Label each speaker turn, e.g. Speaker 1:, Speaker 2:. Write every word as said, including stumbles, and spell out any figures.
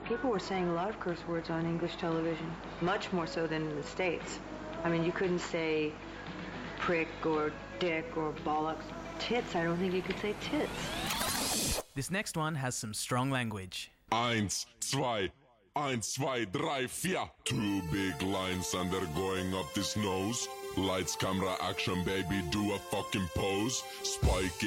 Speaker 1: People were saying a lot of curse words on English television, much more so than in the States. I mean, you couldn't say prick or dick or bollocks. Tits, I don't think you could say tits.
Speaker 2: This next one has some strong language.
Speaker 3: Eins, zwei, eins, zwei, drei, vier. Two big lines and they're going up this nose. Lights, camera, action, baby, do a fucking pose. Spike